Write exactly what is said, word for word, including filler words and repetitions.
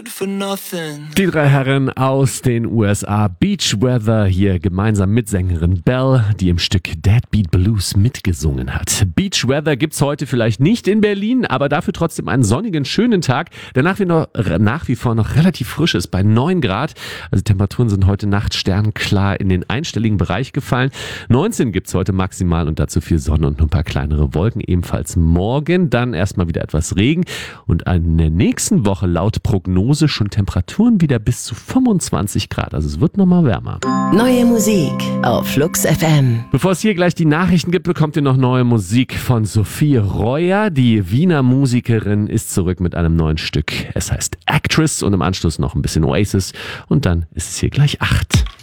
good for nothing. Die drei Herren aus den U S A, Beach Weather, hier gemeinsam mit Sängerin Belle, die im Stück Deadbeat Blues mitgesungen hat. Beach Weather gibt's heute vielleicht nicht in Berlin, aber dafür trotzdem einen sonnigen, schönen Tag, der nach wie, noch, nach wie vor noch relativ frisch ist, bei neun Grad. Also die Temperaturen sind heute Nacht sternklar in den einstelligen Bereich gefallen. neunzehn gibt's heute maximal und dazu viel Sonne und ein paar kleinere Wolken. Ebenfalls morgen, dann erstmal wieder etwas Regen und in der nächsten Woche laut Prognose schon Temperaturen wieder bis zu fünfundzwanzig Grad. Also es wird nochmal wärmer. Neue Musik auf Flux F M. Bevor es hier gleich die Nachrichten gibt, bekommt ihr noch neue Musik von Sophie Reuer. Die Wiener Musikerin ist zurück mit einem neuen Stück. Es heißt Actress und im Anschluss noch ein bisschen Oasis und dann ist es hier gleich acht.